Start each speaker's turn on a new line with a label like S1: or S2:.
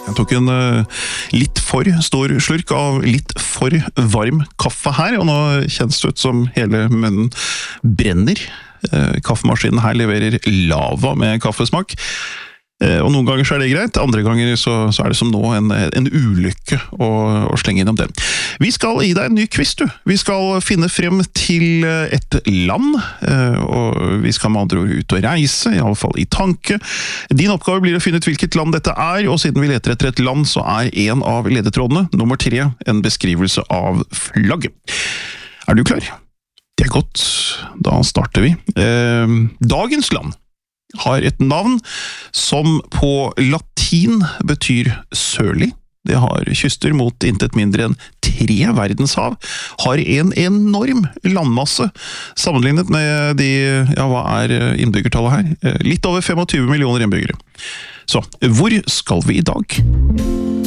S1: Jeg tok en litt for stor slurk av litt for varm kaffe her, og nå kjennes det ut som hele munnen brenner. Kaffemaskinen her leverer lava med kaffesmak. Og noen ganger så er det greit, andre ganger så er det som nå en ulykke å slenge innom den. Vi skal gi deg en ny quiz, du. Vi skal finne frem til et land, og vi skal med andre ord ut og reise, i alle fall i tanke. Din oppgave blir å finne ut hvilket land dette er, og siden vi leter etter et land, så er en av ledetrådene, nummer 3, en beskrivelse av flagget. Er du klar? Det er godt. Da starter vi. Dagens land har et navn som på latin betyr sørlig. Det har kyster mot intet mindre enn 3 verdenshav, har en enorm landmasse, sammenlignet med hva er innbyggertallet her? Litt over 25 millioner innbyggere. Så, hvor skal vi i dag?